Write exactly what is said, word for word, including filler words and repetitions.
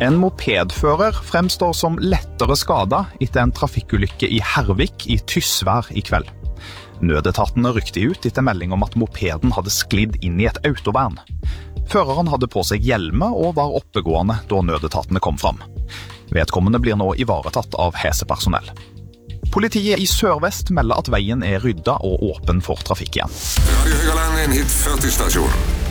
En mopedfører fremstår som lettere skadet etter en trafikkulykke i Hervik i Tysvær i kveld. Nødetatene rykte ut etter melding om at mopeden hadde sklidd inn i et autovern. Føreren hadde på seg hjelme og var oppegående da nødetatene kom fram. Vedkommende blir nå ivaretatt av helsepersonell. Politiet i Sørvest melder at veien er rydda og åpen for trafikk igjen. Radio Høgaland, en hit førti stasjon.